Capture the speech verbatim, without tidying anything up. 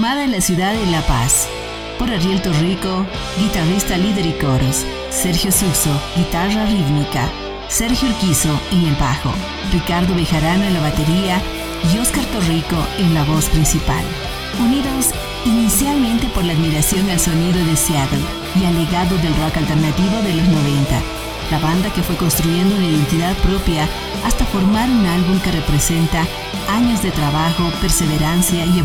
Formada en la ciudad de La Paz por Ariel Torrico, guitarrista, líder y coros, Sergio Suso, guitarra rítmica, Sergio Urquizo en el bajo, Ricardo Bejarano en la batería y Oscar Torrico en la voz principal. Unidos inicialmente por la admiración al sonido de Seattle y al legado del rock alternativo de los noventa, la banda que fue construyendo una identidad propia hasta formar un álbum que representa años de trabajo, perseverancia y evolución.